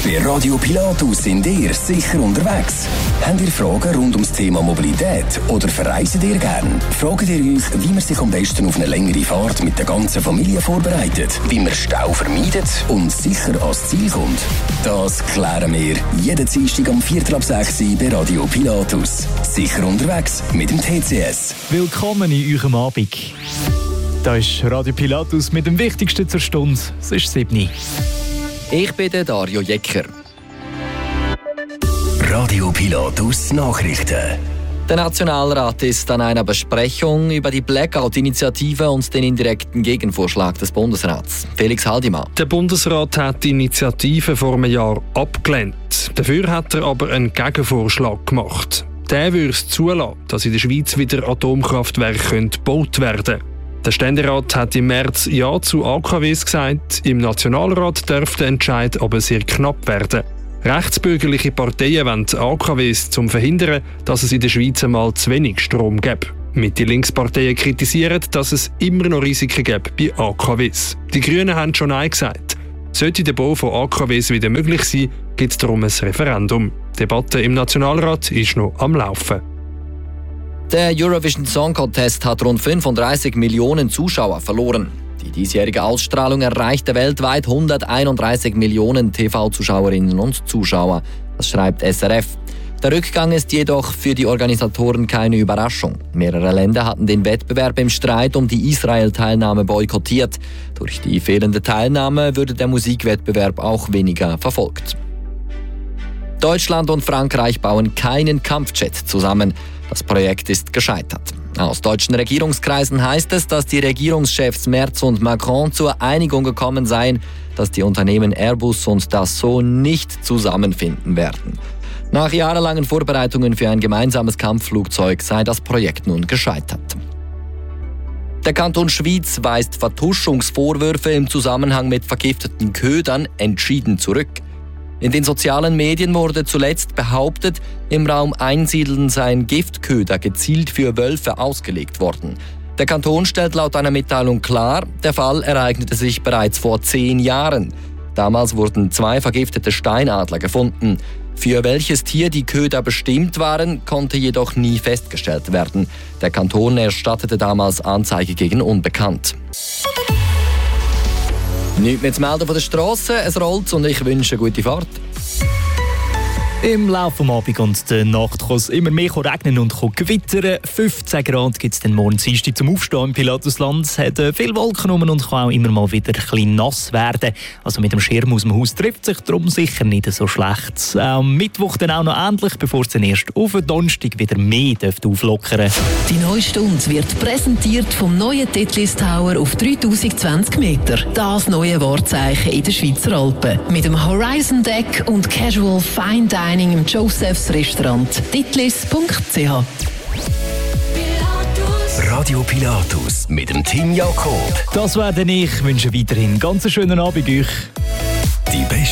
Bei Radio Pilatus sind ihr sicher unterwegs. Habt ihr Fragen rund ums Thema Mobilität oder verreisen ihr gern? Fragt ihr euch, wie man sich am besten auf eine längere Fahrt mit der ganzen Familie vorbereitet, wie man Stau vermeidet und sicher ans Ziel kommt? Das klären wir jeden Dienstag um 5:45 bei Radio Pilatus. Sicher unterwegs mit dem TCS. Willkommen in eurem Abend. Da ist Radio Pilatus mit dem Wichtigsten zur Stunde. Es ist 7. Ich bin der Dario Jecker. Radio Pilatus Nachrichten. Der Nationalrat ist an einer Besprechung über die Blackout-Initiative und den indirekten Gegenvorschlag des Bundesrats. Felix Haldimann. Der Bundesrat hat die Initiative vor einem Jahr abgelehnt. Dafür hat er aber einen Gegenvorschlag gemacht. Der würde es zulassen, dass in der Schweiz wieder Atomkraftwerke gebaut werden können. Der Ständerat hat im März Ja zu AKWs gesagt. Im Nationalrat dürfte der Entscheid aber sehr knapp werden. Rechtsbürgerliche Parteien wollen AKWs, um zu verhindern, dass es in der Schweiz einmal zu wenig Strom gibt. Mitte-Links-Parteien kritisieren, dass es immer noch Risiken gibt bei AKWs. Die Grünen haben schon Nein gesagt. Sollte der Bau von AKWs wieder möglich sein, gibt es darum ein Referendum. Die Debatte im Nationalrat ist noch am Laufen. Der Eurovision Song Contest hat rund 35 Millionen Zuschauer verloren. Die diesjährige Ausstrahlung erreichte weltweit 131 Millionen TV-Zuschauerinnen und Zuschauer. Das schreibt SRF. Der Rückgang ist jedoch für die Organisatoren keine Überraschung. Mehrere Länder hatten den Wettbewerb im Streit um die Israel-Teilnahme boykottiert. Durch die fehlende Teilnahme würde der Musikwettbewerb auch weniger verfolgt. Deutschland und Frankreich bauen keinen Kampfjet zusammen. Das Projekt ist gescheitert. Aus deutschen Regierungskreisen heißt es, dass die Regierungschefs Merz und Macron zur Einigung gekommen seien, dass die Unternehmen Airbus und Dassault nicht zusammenfinden werden. Nach jahrelangen Vorbereitungen für ein gemeinsames Kampfflugzeug sei das Projekt nun gescheitert. Der Kanton Schwyz weist Vertuschungsvorwürfe im Zusammenhang mit vergifteten Ködern entschieden zurück. In den sozialen Medien wurde zuletzt behauptet, im Raum Einsiedeln seien Giftköder gezielt für Wölfe ausgelegt worden. Der Kanton stellt laut einer Mitteilung klar, der Fall ereignete sich bereits vor 10 Jahren. Damals wurden 2 vergiftete Steinadler gefunden. Für welches Tier die Köder bestimmt waren, konnte jedoch nie festgestellt werden. Der Kanton erstattete damals Anzeige gegen Unbekannt. Nichts mehr zu melden von der Strasse, es rollt und ich wünsche eine gute Fahrt. Im Laufe des Abends und der Nacht kann es immer mehr regnen und gewittern. 15 Grad gibt es dann morgen Dienstag zum Aufstehen im Pilatusland. Es hat viele Wolken rum und kann auch immer mal wieder ein bisschen nass werden. Also mit dem Schirm aus dem Haus trifft sich darum sicher nicht so schlecht. Am Mittwoch dann auch noch ähnlich, bevor es dann erst auf den Donnerstag wieder mehr auflockern dürfte. Die neue Stunde wird präsentiert vom neuen Titlis Tower auf 3020 Meter. Das neue Wahrzeichen in den Schweizer Alpen. Mit dem Horizon Deck und Casual Fine Dining im Josephs Restaurant. Titlis.ch. Radio Pilatus mit dem Team Jakob. Das werde ich. Ich wünsche weiterhin einen ganz schönen Abend euch. Die